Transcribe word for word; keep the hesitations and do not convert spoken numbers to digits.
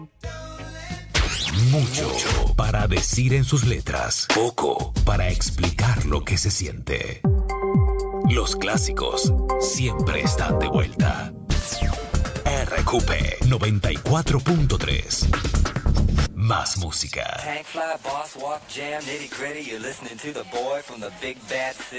Mucho para decir en sus letras, poco para explicar lo que se siente. Los clásicos siempre están de vuelta. R Q P noventa y cuatro punto tres. Más música. Tank fly, boss walk, jam, nitty gritty. You're listening to the boy from the big bad city.